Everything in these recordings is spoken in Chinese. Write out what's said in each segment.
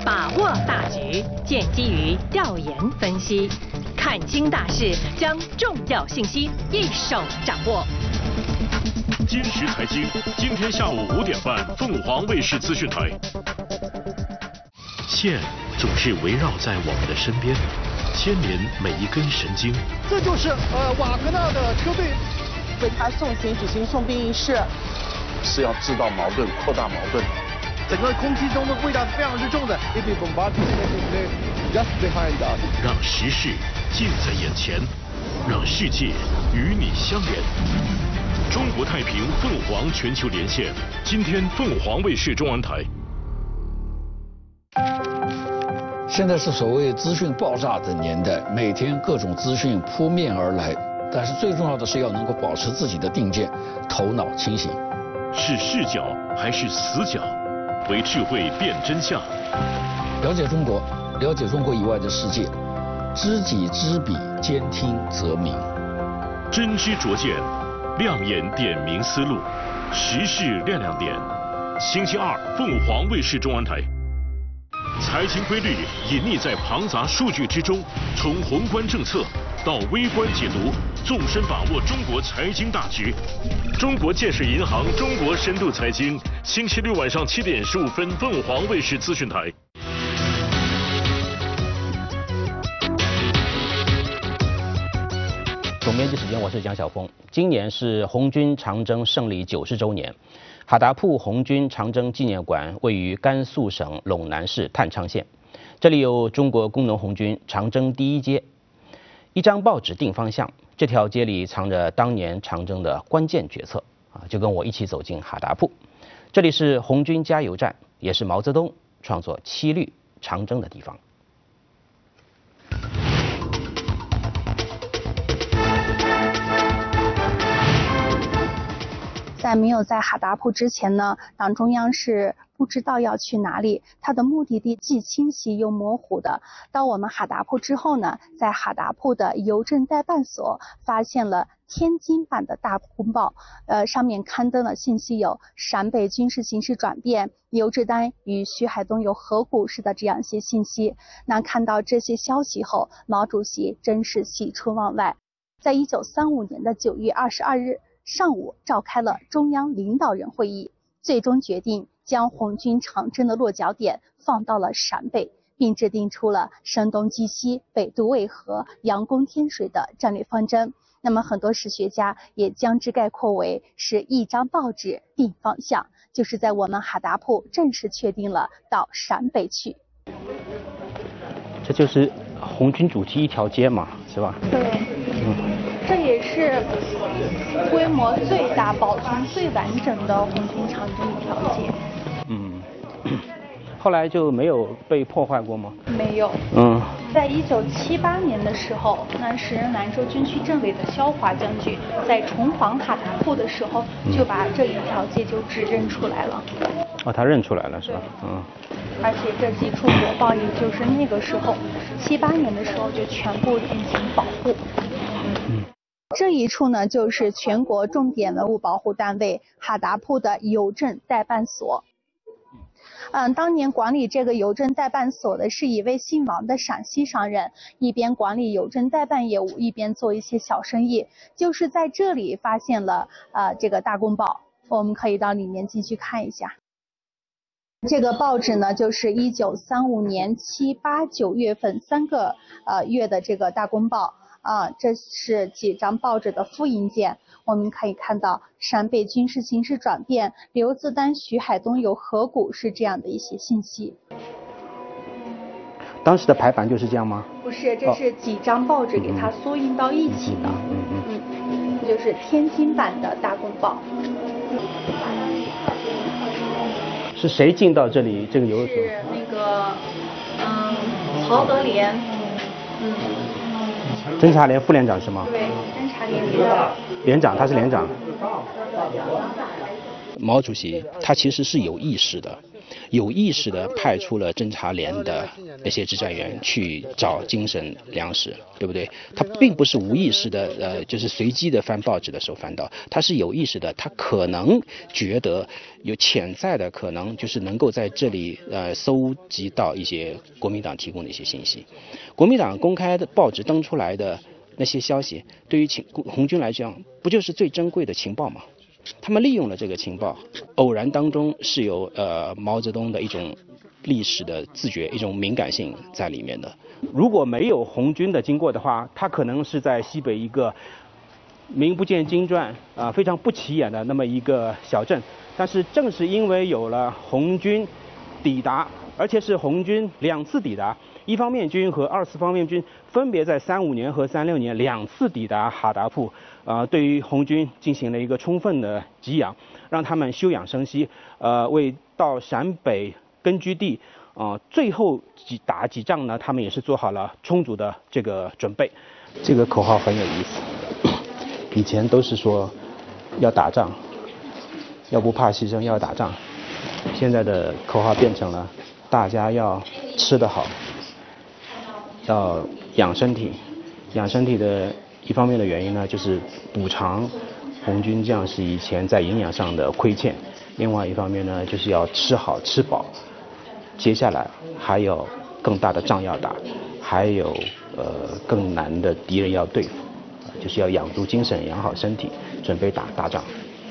把握大局，建基于调研分析，看清大势，将重要信息一手掌握。 今时财经，今天下午5点半，凤凰卫视资讯台。线总是围绕在我们的身边，牵连每一根神经。 这就是瓦格纳的车队为他送行举行送殡仪式， 是要制造矛盾、扩大矛盾。 整个空气中的味道是非常之重的。 让时事近在眼前，让世界与你相连。中国太平凤凰全球连线，今天凤凰卫视中文台。 现在是所谓资讯爆炸的年代，每天各种资讯扑面而来，但是最重要的是要能够保持自己的定见，头脑清醒。 是视角还是死角？为智慧辨真相。 了解中国，了解中国以外的世界，知己知彼，兼听则明。 真知灼见，亮眼点明思路，时事亮亮点。星期二，凤凰卫视中文台。财经规律隐匿在庞杂数据之中，从宏观政策到微观解读，纵深把握中国财经大局。中国建设银行中国深度财经，星期六晚上7点15分，凤凰卫视资讯台。 总编辑时间，我是蒋晓峰。今年是红军长征胜利90周年，哈达铺红军长征纪念馆位于甘肃省陇南市太仓县，这里有中国工农红军长征第1街。一张报纸定方向，这条街里藏着当年长征的关键决策就跟我一起走进哈达铺。这里是红军加油站，也是毛泽东创作七律长征的地方。 在没有在哈达铺之前呢，党中央是不知道要去哪里，它的目的地既清晰又模糊的。到我们哈达铺之后呢，在哈达铺的邮政代办所发现了天津版的大公报，上面刊登的信息有陕北军事形势转变，邮制单与徐海东有合股式的这样一些信息。那看到这些消息后，毛主席真是喜出望外。在1935年的9月22日上午召开了中央领导人会议，最终决定将红军长征的落脚点放到了陕北，并制定出了声东击西、北渡渭河、扬功天水的战略方针。那么很多史学家也将之概括为是一张报纸定方向，就是在我们哈达铺正式确定了到陕北去。 这就是红军主题一条街嘛，是吧？ 对。这也是规模最大、保存最完整的红军长征一条街。 后来就没有被破坏过吗？ 没有。在1978年的时候，那时任兰州军区政委的萧华将军在重访哈达铺的时候，就把这一条街就指认出来了。 他认出来了是吧？ 而且这几处国报也就是那个时候，78年的时候就全部进行保护。这一处呢，就是全国重点文物保护单位哈达铺的邮政代办所。当年管理这个邮政代办所的是一位姓王的陕西商人，一边管理邮政代办业务，一边做一些小生意。就是在这里发现了这个大公报，我们可以到里面进去看一下。这个报纸呢，就是1935年7、8、9月份3个月的这个大公报。这是几张报纸的复印件，我们可以看到陕北军事形势转变，刘自丹、徐海东有合股是这样的一些信息。 当时的排版就是这样吗？ 不是，这是几张报纸给它缩印到一起的。这就是天津版的大公报。 是谁进到这里这个邮所？ 是那个曹德廉。 侦察连副连长是吗？ 对，侦察连连长。 连长，他是连长。 毛主席他其实是有意识的， 有意识的派出了侦察连的那些指战员去找精神粮食，对不对？他并不是无意识的，就是随机的翻报纸的时候翻到，他是有意识的，他可能觉得有潜在的可能，就是能够在这里搜集到一些国民党提供的一些信息。国民党公开的报纸登出来的那些消息，对于红军来讲，不就是最珍贵的情报吗？他们利用了这个情报，偶然当中是有毛泽东的一种历史的自觉，一种敏感性在里面的。如果没有红军的经过的话，他可能是在西北一个名不见经传非常不起眼的那么一个小镇。但是正是因为有了红军抵达，而且是红军2次抵达，一方面军和2次方面军分别在35年和36年2次抵达哈达铺，对于红军进行了一个充分的给养，让他们休养生息，为到陕北根据地最后打几仗呢，他们也是做好了充足的这个准备。这个口号很有意思，以前都是说要打仗，要不怕牺牲，要打仗。现在的口号变成了大家要吃得好，要养身体。养身体的一方面的原因呢，就是补偿红军将士以前在营养上的亏欠；另外一方面呢，就是要吃好吃饱。接下来还有更大的仗要打，还有更难的敌人要对付，就是要养足精神，养好身体，准备打大仗。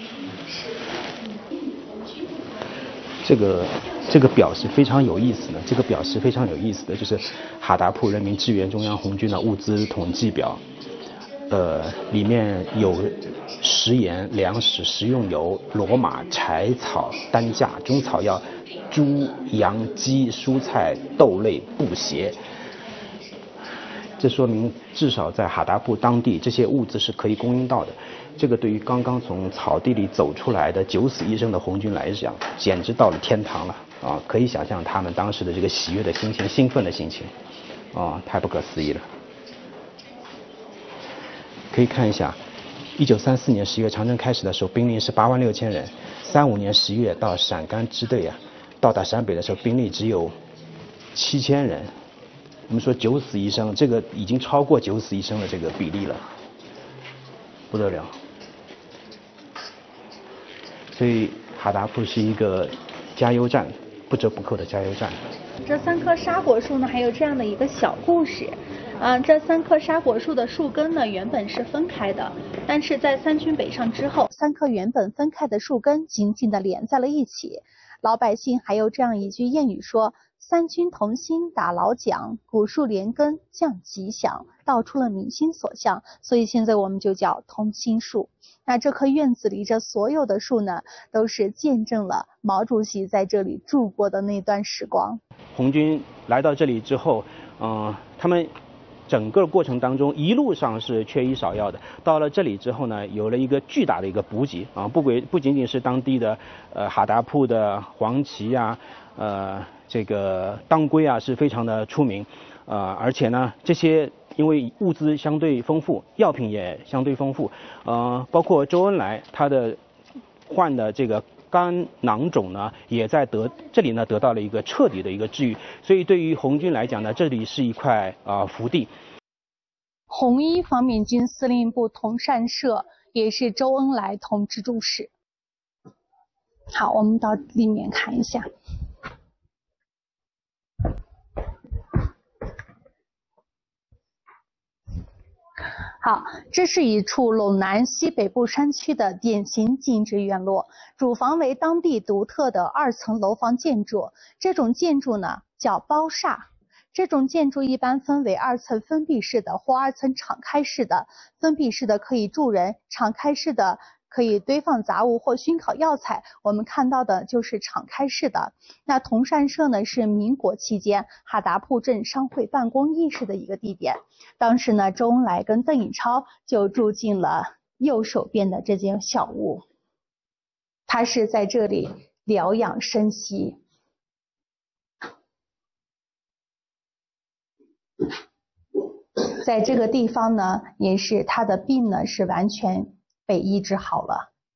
这个表是非常有意思的，这个表是非常有意思的，就是哈达铺人民支援中央红军的物资统计表，里面有食盐、粮食、食用油、骡马、柴草、担架、中草药、猪、羊、鸡、蔬菜、豆类、布鞋。这说明至少在哈达铺当地，这些物资是可以供应到的。这个对于刚刚从草地里走出来的九死一生的红军来讲，简直到了天堂了啊！可以想象他们当时的这个喜悦的心情、兴奋的心情，太不可思议了。可以看一下，1934年10月长征开始的时候，兵力是86000人；35年11月到陕甘支队到达陕北的时候，兵力只有7000人。我们说九死一生，这个已经超过九死一生的这个比例了，不得了。所以哈达铺是一个加油站，不折不扣的加油站。 这3棵沙果树呢，还有这样的一个小故事。这3棵沙果树的树根呢，原本是分开的，但是在三军北上之后，3棵原本分开的树根紧紧地连在了一起。老百姓还有这样一句谚语说：“三军同心打老蒋，古树连根降吉祥”，道出了民心所向，所以现在我们就叫同心树。那这棵院子里这所有的树呢，都是见证了毛主席在这里住过的那段时光。 红军来到这里之后，他们整个过程当中一路上是缺医少药的，到了这里之后呢，有了一个巨大的一个补给不仅仅是当地的哈达铺的黄芪这个当归是非常的出名，而且呢这些因为物资相对丰富，药品也相对丰富，包括周恩来他的患的这个肝囊肿呢，也在这里呢得到了一个彻底的一个治愈，所以对于红军来讲呢，这里是一块福地。 红一方面军司令部同善社也是周恩来同志住室。好，我们到里面看一下。好，这是一处陇南西北部山区的典型静止院落，主房为当地独特的2层楼房建筑，这种建筑呢叫包厦。这种建筑一般分为2层封闭式的或2层敞开式的，封闭式的可以住人，敞开式的可以堆放杂物或熏烤药材，我们看到的就是敞开式的。那同善社呢是民国期间哈达铺镇商会办公议事的一个地点。当时呢，周恩来跟邓颖超就住进了右手边的这间小屋，他是在这里疗养生息。在这个地方呢，也是他的病呢是完全被医治好了。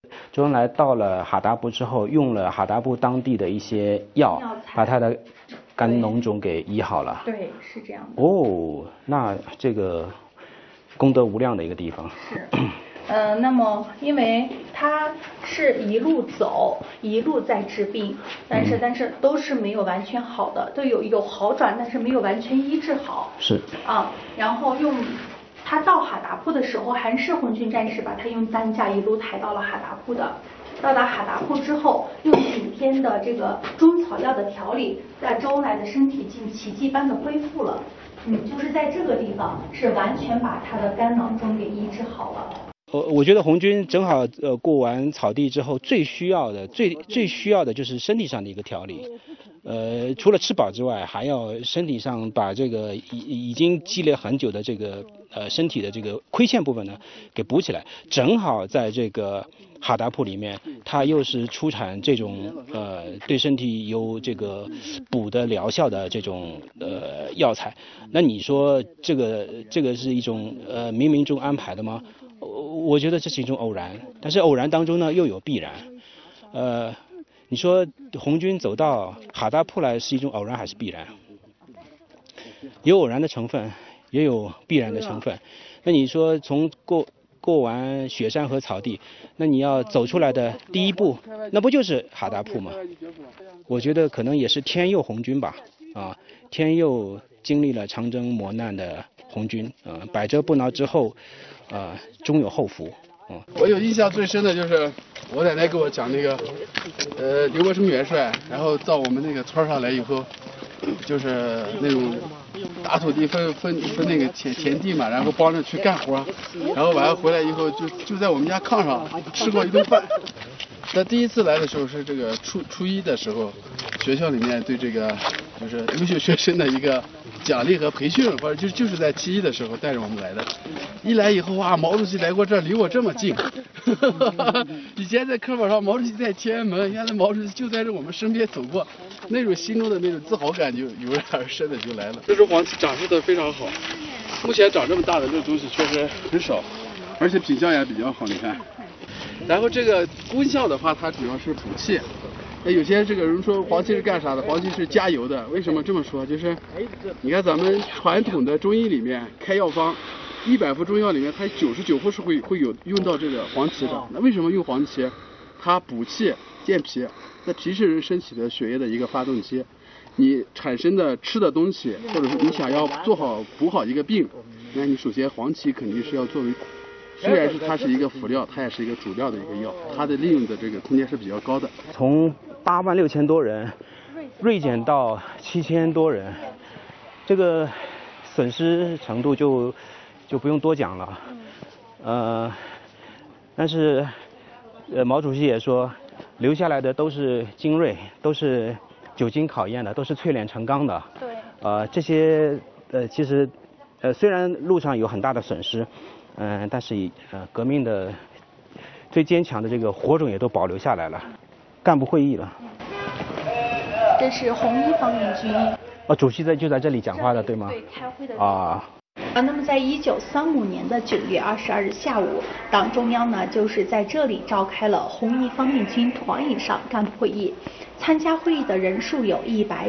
周恩来到了哈达布之后，用了哈达布当地的一些药，把他的肝脓肿给医好了。 对，是这样的。 哦，那这个功德无量的一个地方。 是。那么因为他是一路走，一路在治病，但是都是没有完全好的，都有好转，但是没有完全医治好。 是。 然后他到哈达铺的时候，韩式红军战士把他用担架一路抬到了哈达铺的。到达哈达铺之后，用顶天的这个中草药的调理，在周恩来的身体竟奇迹般的恢复了。就是在这个地方是完全把他的肝囊肿给医治好了。 我觉得红军正好过完草地之后，最需要的就是身体上的一个调理。除了吃饱之外，还要身体上把这个已经积累很久的这个身体的这个亏欠部分呢给补起来。正好在这个哈达铺里面，它又是出产这种对身体有这个补的疗效的这种药材。那你说这个是一种冥冥中安排的吗？我觉得这是一种偶然，但是偶然当中呢又有必然。你说红军走到哈达铺来是一种偶然还是必然？有偶然的成分，也有必然的成分。那你说从过完雪山和草地，那你要走出来的第一步，那不就是哈达铺吗？我觉得可能也是天佑红军吧，天佑经历了长征磨难的红军，百折不挠之后，终有后福。 我有印象最深的就是我奶奶给我讲那个，刘伯承元帅，然后到我们那个村上来以后，就是那种打土地分那个田地嘛，然后帮着去干活，然后晚上回来以后就在我们家炕上吃过一顿饭。他第一次来的时候是这个初一的时候，学校里面对这个就是优秀学生的一个奖励和培训，或者就是在七一的时候带着我们来的。一来以后哇，毛主席来过这儿，离我这么近。以前在课本上毛主席在天安门，原来毛主席就在这我们身边走过，那种心中的那种自豪感就油然而生的就来了。这种黄芪长势的非常好，目前长这么大的这个东西确实很少，而且品相也比较好，你看。然后这个功效的话，它主要是补气。有些这个人说黄芪是干啥的？黄芪是加油的。为什么这么说？就是你看咱们传统的中医里面开药方，100副中药里面，它99副是会有用到这个黄芪的。那为什么用黄芪？它补气健脾。那脾是人身体的血液的一个发动机。你产生的吃的东西，或者是你想要补好一个病，那你首先黄芪肯定是要作为。虽然是它是一个辅料，它也是一个主料的一个药，它的利用的这个空间是比较高的。 从86000多人锐减到7000多人，这个损失程度就不用多讲了。但是毛主席也说，留下来的都是精锐，都是久经考验的，都是淬炼成钢的。对。这些其实虽然路上有很大的损失。但是革命的最坚强的这个火种也都保留下来了，干部会议了。 这是红一方面军。 主席就在这里讲话的，对吗？ 对，开会的。那么在1935年的9月22日下午，党中央呢就是在这里召开了红一方面军团以上干部会议。参加会议的人数有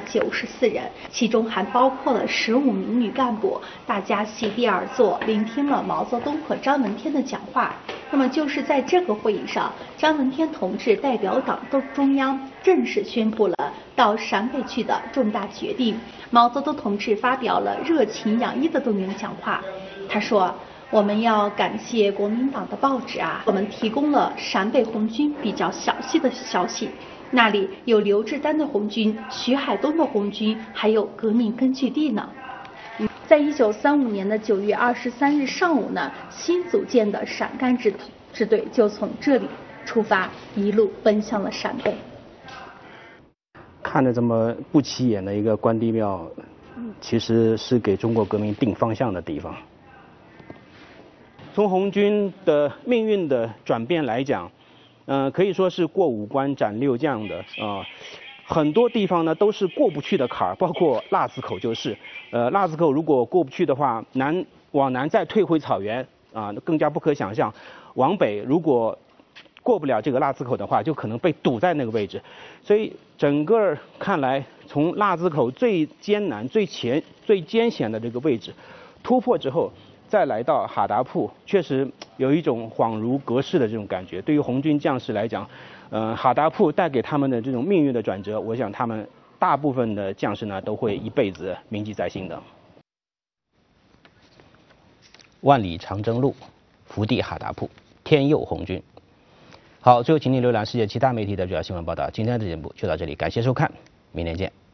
194人，其中还包括了15名女干部。大家席地而坐，聆听了毛泽东和张闻天的讲话。那么就是在这个会议上，张闻天同志代表党中央正式宣布了到陕北去的重大决定。毛泽东同志发表了热情洋溢的动员讲话。他说：“我们要感谢国民党的报纸啊，我们提供了陕北红军比较详细的消息。那里有刘志丹的红军、徐海东的红军，还有革命根据地呢。”在1935年的9月23日上午呢，新组建的陕甘支队就从这里出发，一路奔向了陕北。 看着这么不起眼的一个关帝庙，其实是给中国革命定方向的地方。从红军的命运的转变来讲，可以说是过5关斩6将的很多地方呢都是过不去的坎儿，包括腊子口就是。腊子口如果过不去的话，往南再退回草原更加不可想象。往北如果过不了这个腊子口的话，就可能被堵在那个位置。所以整个看来，从腊子口最艰难、最艰险的这个位置突破之后，再来到哈达铺，确实有一种恍如隔世的这种感觉。对于红军将士来讲，哈达铺带给他们的这种命运的转折，我想他们大部分的将士呢都会一辈子铭记在心的。万里长征路，福地哈达铺，天佑红军。好，最后请您浏览世界其他媒体的主要新闻报道。今天的节目就到这里，感谢收看，明天见。